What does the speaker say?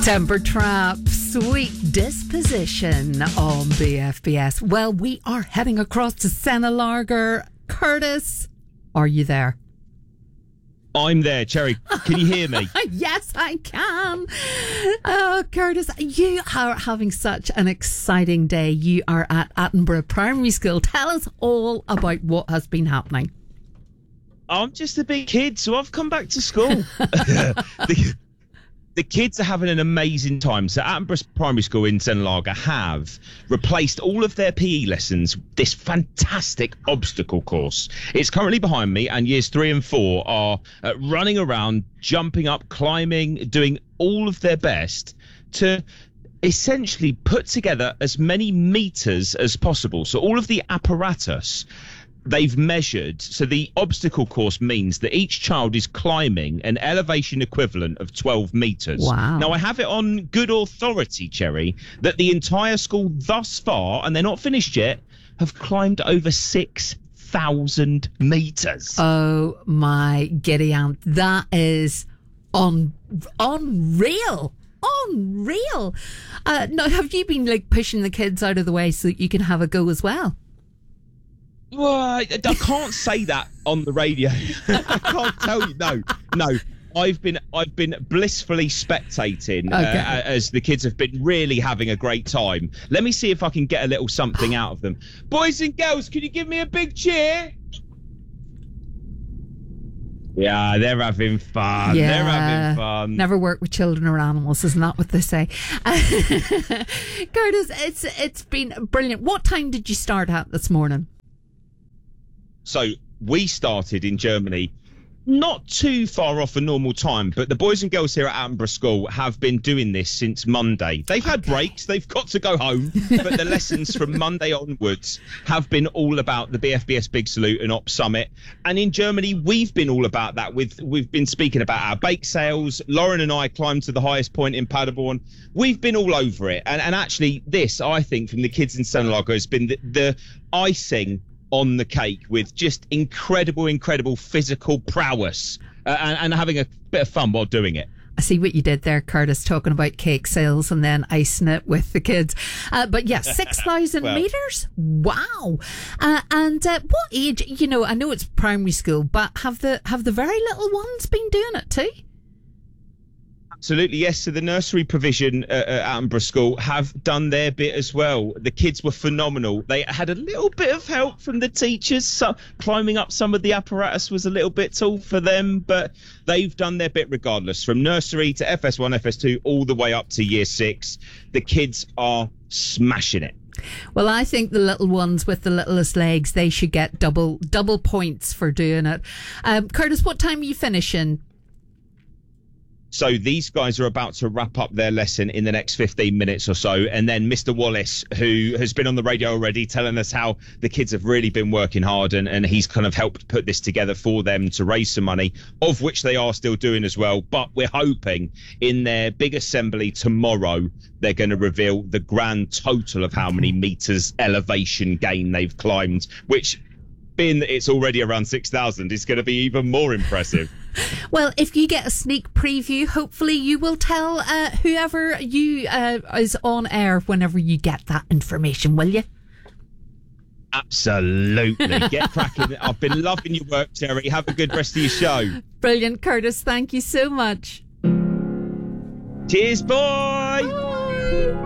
Temper Trap, Sweet Disposition on BFBS. Well, we are heading across to Senna. Curtis, are you there? I'm there, Cherry. Can you hear me? Yes, I can. Curtis, you are having such an exciting day. You are at Attenborough Primary School. Tell us all about what has been happening. I'm just a big kid, so I've come back to school. The kids are having an amazing time. So Attenborough Primary School in Senlaga have replaced all of their PE lessons with this fantastic obstacle course. It's currently behind me, and years 3 and 4 are running around, jumping up, climbing, doing all of their best to essentially put together as many meters as possible. So all of the apparatus they've measured. So the obstacle course means that each child is climbing an elevation equivalent of 12 meters. Wow. Now, I have it on good authority, Cherry, that the entire school thus far, and they're not finished yet, have climbed over 6,000 meters. Oh my giddy aunt. That is unreal. Unreal. Now, have you been like pushing the kids out of the way so that you can have a go as well? Well, I can't say that on the radio. I can't tell you. No. I've been blissfully spectating as the kids have been really having a great time. Let me see if I can get a little something out of them. Boys and girls, can you give me a big cheer? Yeah, they're having fun. Yeah. They're having fun. Never work with children or animals, isn't that what they say? Curtis, it's been brilliant. What time did you start at this morning? So we started in Germany not too far off a normal time, but the boys and girls here at Attenborough School have been doing this since Monday. They've had breaks, they've got to go home, but the lessons from Monday onwards have been all about the BFBS Big Salute and Op Summit. And in Germany, we've been all about that. We've been speaking about our bake sales. Lauren and I climbed to the highest point in Paderborn. We've been all over it. And actually, this, I think, from the kids in Senlaga has been the icing on the cake with just incredible physical prowess and having a bit of fun while doing it. I see what you did there, Curtis, talking about cake sales and then icing it with the kids. But yeah, 6,000 metres? Wow. And what age, I know it's primary school, but have the very little ones been doing it too? Absolutely, yes. So the nursery provision at Attenborough School have done their bit as well. The kids were phenomenal. They had a little bit of help from the teachers. So climbing up some of the apparatus was a little bit tall for them, but they've done their bit regardless. From nursery to FS1, FS2, all the way up to year 6. The kids are smashing it. Well, I think the little ones with the littlest legs, they should get double points for doing it. Curtis, what time are you finishing? So these guys are about to wrap up their lesson in the next 15 minutes or so. And then Mr. Wallace, who has been on the radio already, telling us how the kids have really been working hard and he's kind of helped put this together for them to raise some money, of which they are still doing as well. But we're hoping in their big assembly tomorrow, they're going to reveal the grand total of how many meters elevation gain they've climbed, which, being that it's already around 6,000, is going to be even more impressive. Well, if you get a sneak preview, hopefully you will tell whoever you is on air whenever you get that information, will you? Absolutely. Get cracking. I've been loving your work, Terry. Have a good rest of your show. Brilliant, Curtis. Thank you so much. Cheers, boy. Bye.